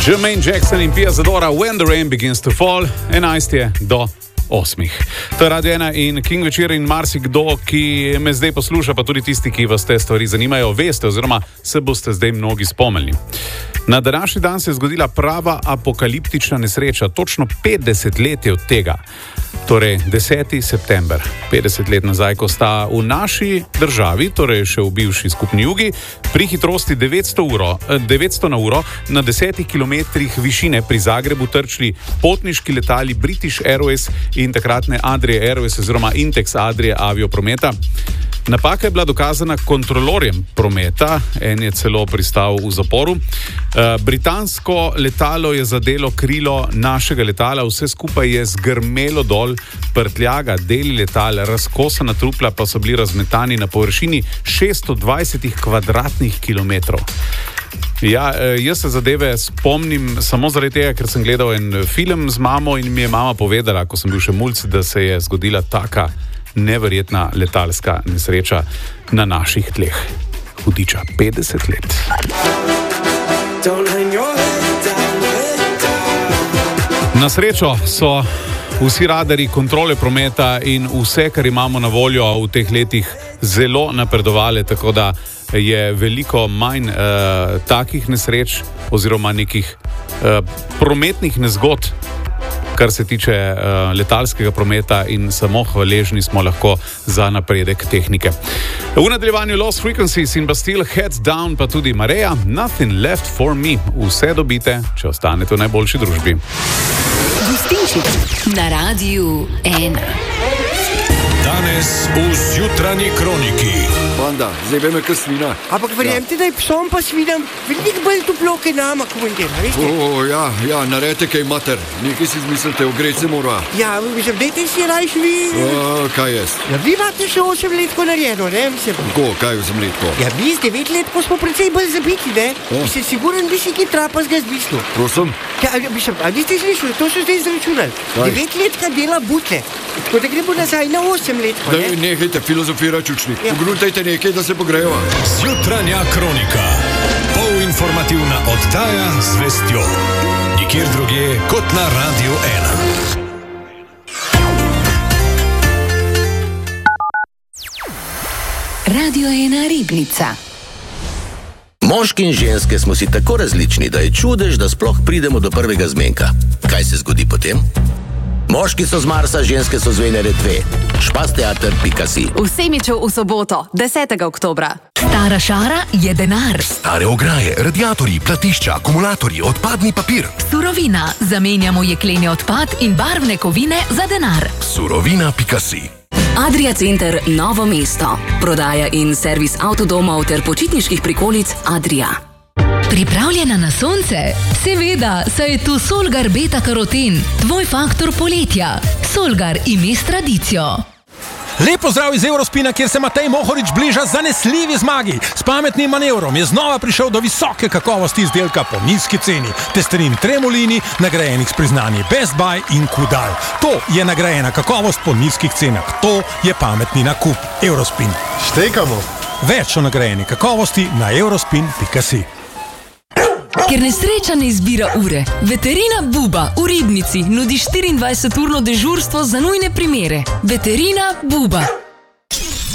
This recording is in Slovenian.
Jermaine Jackson in Pia Zadora, When the Rain Begins to Fall, 11 je do 8. To je Radio 1 in King večer in marsikdo, ki me zdaj posluša, pa tudi tisti, ki vas te stvari zanimajo, veste oziroma se boste zdaj mnogi spomnili. Na današnji dan se je zgodila prava apokaliptična nesreča, točno 50 let je od tega. Torej, 10. september, 50 let nazaj, ko sta v naši državi, torej še v bivši skupni jugi, pri hitrosti 900 na uro na 10 kilometrih višine pri Zagrebu trčili potniški letali British Airways in takratne Adria Airways oziroma Intex Adria avioprometa. Napaka je bila dokazana kontrolorjem prometa, en je celo pristal v zaporu. Britansko letalo je zadelo krilo našega letala, vse skupaj je zgrmelo dol, prtljaga, deli letala, razkosana trupla pa so bili razmetani na površini 620 kvadratnih kilometrov. Ja, jaz se zadeve spomnim samo zaradi tega, ker sem gledal en film z mamo in mi je mama povedala, ko sem bil še mulc, da se je zgodila taka neverjetna letalska nesreča na naših tleh. Hudiča, 50 let. Na srečo so vsi radarji kontrole prometa in vse, kar imamo na voljo v teh letih, zelo napredovale, tako da je veliko manj takih nesreč oziroma nekih prometnih nezgod, kar se tiče letalskega prometa, in samo hvaležni smo lahko za napredek tehnike. V nadaljevanju Lost Frequencies in Bastille, Heads Down, pa tudi Mareja, Nothing Left for Me. Vse dobite, če ostanete v najboljši družbi. Gostinčič na Radiu 1. Danes v Zjutranji kroniki. Banda, zdaj veme, kaj svina. Ampak verjemte, da je psom pa svinam veliko bolj toplo, kaj nama, komentira, veste? Ja, naredite kaj mater. Nekaj si zmislite, ogreti se mora. Ja, mislim, dajte si rajš vi. Kaj jaz? Ja, vi imate še 8 let narejeno, ne? Kaj je 8 let? Ja, vi z 9 let smo precej bolj zabiti, ne? Mislim, siguren bi si ki trapazga zbistu. Prosim? Ja, mislim, a niste slišali, to so zdaj izračunali. 9 letka dela butle. Tako da gremo nazaj na 8 let. Nehajte filozofirati, učnik. Pogrutajte nekaj, da se pogrejeva. Zjutranja kronika. Polinformativna oddaja z vestjo. Nikjer drugje kot na Radiu 1. Radio 1 Ribnica. Moški in ženske smo si tako različni, da je čudež, da sploh pridemo do prvega zmenka. Kaj se zgodi potem? Moški so z Marsa, ženske so z Venere 2. Špasteater.si. V Semiču v soboto, 10. oktobra. Stara šara je denar. Stare ograje, radiatorji, platišča, akumulatorji, odpadni papir. Surovina. Zamenjamo jekleni odpad in barvne kovine za denar. Surovina.si. Adria Center Novo mesto. Prodaja in servis avtodomov ter počitniških prikolic Adria. Pripravljena na sonce? Seveda, saj je tu Solgar Beta Karoten, tvoj faktor poletja. Solgar ime s tradicijo. Lepo zdrav iz Eurospina, kjer se Matej Mohorič bliža zanesljivi zmagi. S pametnim manevrom je znova prišel do visoke kakovosti izdelka po nizki ceni. Testerin Tremolini, nagrajenih s priznanji Best Buy in Kudal. To je nagrajena kakovost po nizkih cenah. To je pametni nakup. Eurospin. Štekamo. Več o nagrajeni kakovosti na eurospin.si. Ker nesreča ne izbira ure, Veterina Buba v Ribnici nudi 24-urno dežurstvo za nujne primere. Veterina Buba.